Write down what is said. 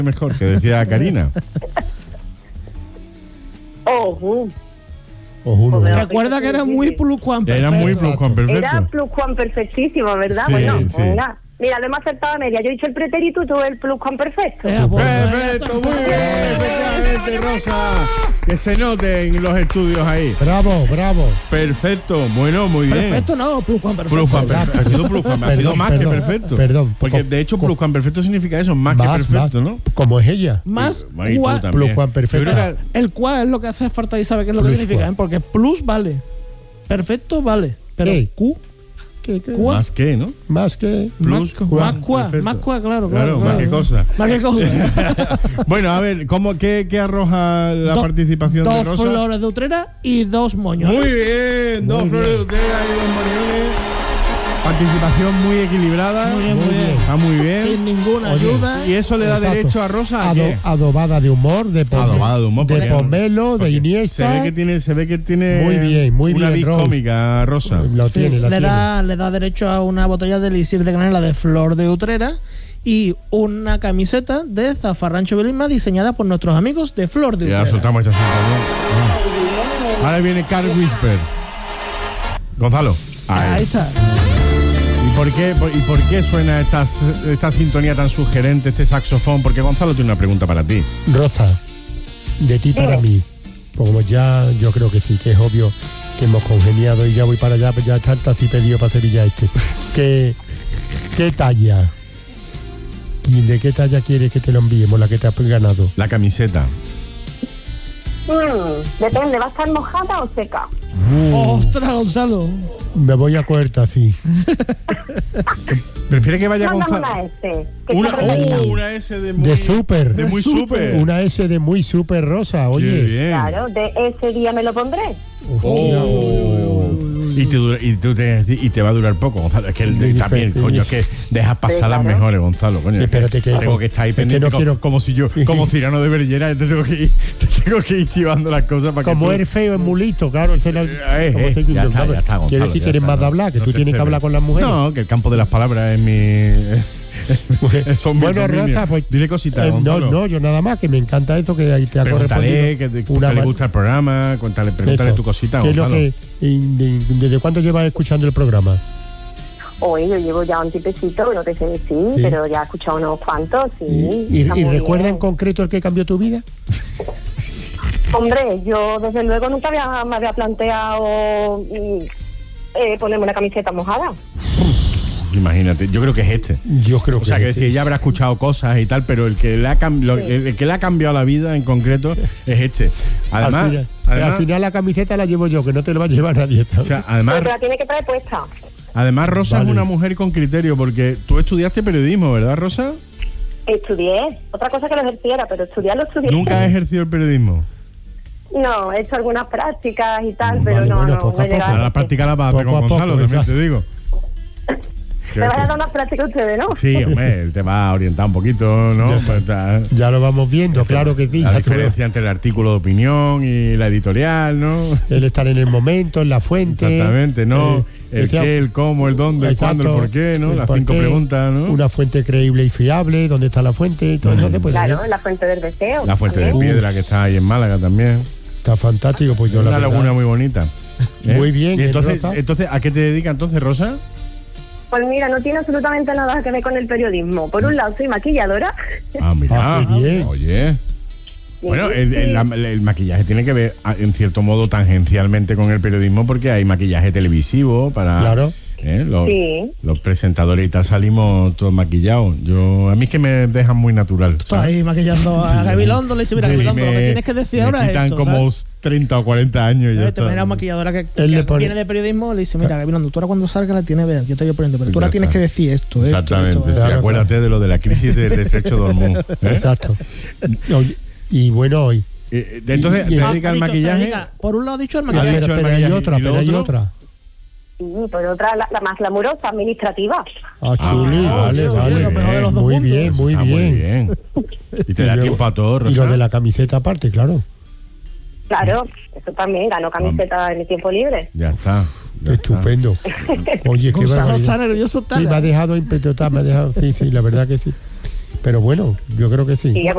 mejor, que decía Karina. Recuerda que era muy pluscuamperfecto. Era muy pluscuamperfecto. Era pluscuamperfectísimo, ¿verdad? Sí, bueno, sí. venga. Mira, lo hemos acertado a media. Yo he dicho el pretérito y tú el pluscuamperfecto. Perfecto, muy bien, efectivamente, Rosa. Que se note en los estudios ahí. Bravo, bravo. Perfecto, bueno, muy bien. Perfecto, no, pluscuamperfecto. Pluscuamperfecto. Ha sido pluscuamperfecto. Ha sido más que perfecto. Perdón. Porque de hecho pluscuamperfecto significa eso, más que perfecto, ¿no? Como es ella. Más Bueno, y tú también. Pluscuamperfecta. el cual es lo que hace falta y sabe qué es lo que significa, ¿eh? Porque plus vale, perfecto vale, pero Q, más que, ¿no? Más que más cuá, claro, más que cosa. Más que cosa. Bueno, a ver, ¿qué arroja la participación de Rosa? 2 flores de Utrera y 2 moños. Muy bien, 2 flores de Utrera y 2 moñones. Participación muy equilibrada. Muy bien. Está muy bien. Sin ninguna ayuda. ¿Y eso le da derecho a Rosa a qué? Adobada de humor, de Pomelo, de Iniesta. Se ve que tiene muy una bien, vis cómica, Rosa. Le da derecho a una botella de elixir de canela de flor de Utrera y una camiseta de zafarrancho Belisma diseñada por nuestros amigos de Flor de Utrera. Ya soltamos esta sintonía. Ahora viene Car Whisper. Gonzalo. Ahí está. ¿Y por qué suena esta sintonía tan sugerente, este saxofón? Porque Gonzalo tiene una pregunta para ti. Rosa, de ti para mí. Pues como ya yo creo que sí, que es obvio que hemos congeniado y ya voy para allá, pues ya está así pedido para Sevilla este. ¿Qué talla? ¿De qué talla quieres que te lo enviemos, la que te has ganado? La camiseta. Depende, ¿va a estar mojada o seca? ¡Ostras, Gonzalo! Me voy a cuerta, sí. ¿Prefiere que vaya Mándame Gonzalo? Una S de muy... De súper. De muy súper. Una S de muy súper, Rosa, oye. Qué bien. Claro, de ese día me lo pondré. Y te va a durar poco, Gonzalo. Es que también, coño, es que dejas pasar las mejores, Gonzalo. Coño, espérate que tengo que estar ahí pendiente. No quiero... como si yo, como Cirano de Bergerac, te tengo que ir chivando las cosas para como que eres feo, es mulito, claro. Ya está, Gonzalo. Quiere decir que eres más de hablar, que tú tienes que hablar con las mujeres. No, que el campo de las palabras es mi... Bueno, Rosa, pues dile cositas, no, yo nada más, que me encanta eso, que ahí te ha correspondido. Que le gusta el programa, pregúntale tu cosita, Gonzalo. ¿Desde cuánto llevas escuchando el programa? Hoy yo llevo ya un tipecito, no te sé decir, pero ya he escuchado unos cuantos, sí. ¿Y recuerda en concreto el que cambió tu vida? Hombre, yo desde luego nunca me había planteado ponerme una camiseta mojada. Imagínate, yo creo que es este. O sea, que decir, ella habrá escuchado cosas y tal, pero el que le ha cambiado la vida en concreto es este. Además, al final la camiseta la llevo yo, que no te lo va a llevar nadie. O sea, además, pero la tiene que traer puesta. Además, Rosa es una mujer con criterio, porque tú estudiaste periodismo, ¿verdad, Rosa? Estudié. Otra cosa que lo ejerciera, pero estudié. ¿Nunca has ejercido el periodismo? No, he hecho algunas prácticas y tal, pero no he llegado. La práctica la vas a hacer con Gonzalo, también te digo. Me van a dar unas prácticas ustedes, ¿no? Sí, hombre, él te va a orientar un poquito, ¿no? Ya lo vamos viendo, claro que sí. La diferencia entre el artículo de opinión y la editorial, ¿no? El estar en el momento, en la fuente. Exactamente, ¿no? El qué, el cómo, el dónde, el cuándo, el por qué, ¿no? Las 5 preguntas, ¿no? Una fuente creíble y fiable, ¿dónde está la fuente? Todo eso se puede claro, ver. La fuente del deseo. La fuente de piedra que está ahí en Málaga también. Está fantástico, pues yo la verdad. Una laguna muy bonita. Muy bien. Y entonces, ¿a qué te dedicas entonces, Rosa? Pues mira, no tiene absolutamente nada que ver con el periodismo. Por un lado, soy maquilladora. Ah, mira. Qué bien. Oye. Bueno, el maquillaje tiene que ver, en cierto modo, tangencialmente con el periodismo, porque hay maquillaje televisivo para... Claro. Los presentadores y tal salimos todos maquillados. A mí es que me dejan muy natural. Estás ahí maquillando a Gabilondo, le dice, mira, Gabilondo, lo que tienes que decir ahora es quitan esto, como ¿sabes? 30 o 40 años. Te mira una maquilladora que viene de periodismo, le dice, mira, Gabilondo, tú ahora cuando salga la tienes, yo te voy poniendo, pero tú ahora tienes que decir esto. Exactamente, sí, acuérdate de lo de la crisis del estrecho de Hormuz. Exacto. Y bueno, hoy. Entonces, ¿se dedica al maquillaje? Por un lado ha dicho el maquillaje. Pero hay otra. Sí, por otra, la más glamurosa, administrativa. Chuli, vale. Muy bien, muy bien. Y te da tiempo a todo, Rosa. Y lo de la camiseta aparte, claro. Claro, eso también, ganó camiseta en mi tiempo libre. Ya está. Estupendo. Oye, qué barbaridad. Nervioso, sí, me ha dejado impetuotar, sí, la verdad que sí. Pero bueno, yo creo que sí. Y